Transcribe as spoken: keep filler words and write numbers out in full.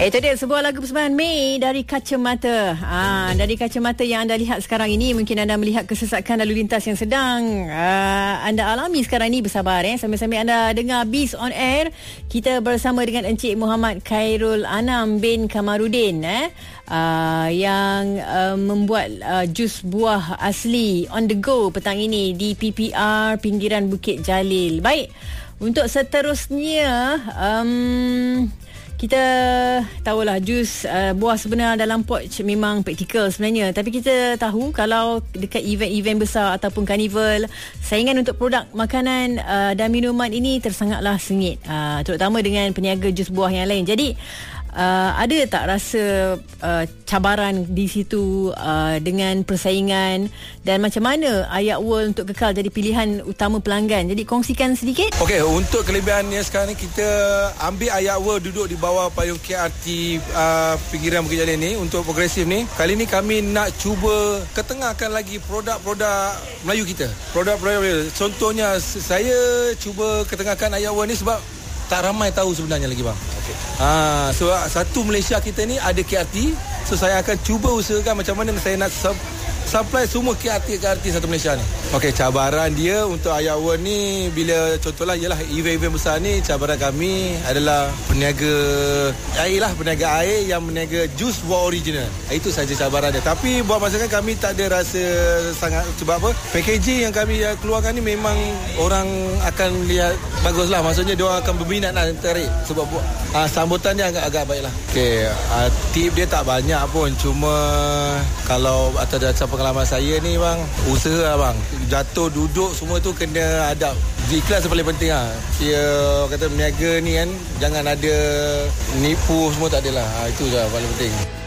Itu dia sebuah lagu persembahan Mei dari Kacamata. Ah, dari kacamata yang anda lihat sekarang ini, mungkin anda melihat kesesakan lalu lintas yang sedang uh, anda alami sekarang ini. Bersabar eh. Sambil-sambil anda dengar Biz on Air, kita bersama dengan Encik Muhammad Khairul Anam bin Kamarudin eh. Uh, yang uh, membuat uh, jus buah asli on the go petang ini di P P R pinggiran Bukit Jalil. Baik, untuk seterusnya um, kita tahulah jus uh, buah sebenar dalam pouch memang praktikal sebenarnya. Tapi kita tahu kalau dekat event-event besar ataupun karnival, saingan untuk produk makanan uh, dan minuman ini tersangatlah sengit. Uh, terutama dengan peniaga jus buah yang lain. Jadi Uh, ada tak rasa uh, cabaran di situ uh, dengan persaingan, dan macam mana Ayak World untuk kekal jadi pilihan utama pelanggan? Jadi kongsikan sedikit. Okey, untuk kelebihannya sekarang ni kita ambil Ayak World duduk di bawah payung K R T uh, pinggiran Bukit Jalil ni. Untuk progresif ni, kali ni kami nak cuba ketengahkan lagi produk-produk Melayu kita. Produk-produk Melayu. Contohnya saya cuba ketengahkan Ayak World ni sebab tak ramai tahu sebenarnya lagi bang. Okay. Ha, so satu Malaysia kita ni ada K R T. So saya akan cuba usahakan macam mana saya nak sub, supply semua K R T K R T satu Malaysia ni. Okey, cabaran dia untuk Ayak World ni, bila contohlah ialah event-event besar ni, cabaran kami adalah peniaga air lah, peniaga air yang meniaga jus buah original. Itu saja cabaran dia. Tapi buat masakan kami tak ada rasa sangat, sebab apa? Packaging yang kami keluarkan ni memang orang akan lihat bagus lah. Maksudnya dia orang akan berminat lah, tarik. Sebab uh, sambutan dia agak-agak baik lah. Okey, uh, tip dia tak banyak pun. Cuma kalau atas dasar pengalaman saya ni bang, usaha lah bang. Jatuh duduk semua tu kena adab. Ikhlas yang paling penting lah. Dia kata meniaga ni kan, jangan ada nipu semua, tak adalah. Ha, itu je paling penting.